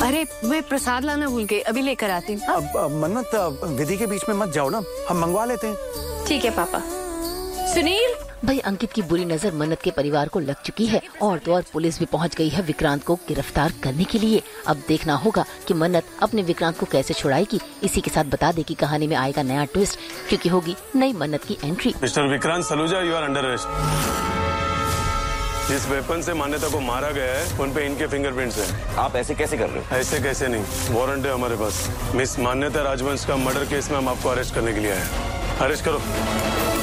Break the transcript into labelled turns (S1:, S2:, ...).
S1: अरे वे प्रसाद लाना भूल गए, अभी लेकर आती हूँ।
S2: अब मन्नत विधि के बीच में मत जाओ ना, हम मंगवा लेते हैं।
S1: ठीक है पापा। सुनील,
S3: भाई अंकित की बुरी नजर मन्नत के परिवार को लग चुकी है और तो और पुलिस भी पहुंच गई है विक्रांत को गिरफ्तार करने के लिए। अब देखना होगा कि मन्नत अपने विक्रांत को कैसे छुड़ाएगी। इसी के साथ बता दे कि कहानी में आएगा नया ट्विस्ट, क्योंकि होगी नई मन्नत की entry.
S4: Mister Vikrant Saluja, you are under arrest. जिस वेपन से मान्यता को मारा गया है उन पे इनके फिंगरप्रिंट्स हैं।
S5: आप ऐसे कैसे कर रहे हो?
S4: ऐसे कैसे नहीं, वारंट है हमारे पास। मिस मान्यता राजवंश का मर्डर केस में हम आपको अरेस्ट करने के लिए आए हैं। अरेस्ट करो।